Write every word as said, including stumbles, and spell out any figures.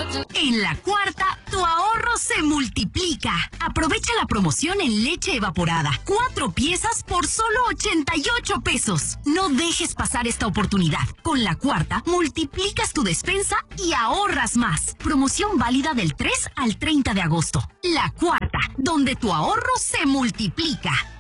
En La Cuarta, tu ahorro se multiplica. Aprovecha la promoción en leche evaporada. Cuatro piezas por solo ochenta y ocho pesos. No dejes pasar esta oportunidad. Con La Cuarta, multiplicas tu despensa y ahorras más. Promoción válida del tres al treinta de agosto. La Cuarta, donde tu ahorro se multiplica.